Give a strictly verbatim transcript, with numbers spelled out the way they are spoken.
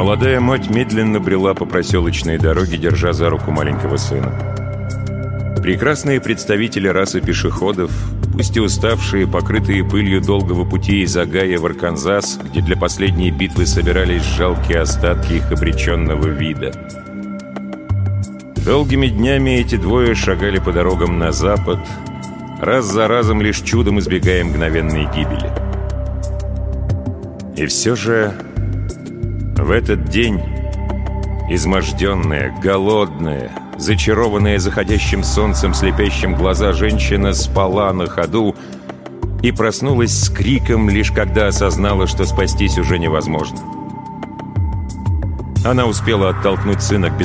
Молодая мать медленно брела по проселочной дороге, держа за руку маленького сына. Прекрасные представители расы пешеходов, пусть и уставшие, покрытые пылью долгого пути из Огайо в Арканзас, где для последней битвы собирались жалкие остатки их обреченного вида. Долгими днями эти двое шагали по дорогам на запад, раз за разом лишь чудом избегая мгновенной гибели. И все же в этот день изможденная, голодная, зачарованная заходящим солнцем, слепящим глаза женщина спала на ходу и проснулась с криком, лишь когда осознала, что спастись уже невозможно. Она успела оттолкнуть сына к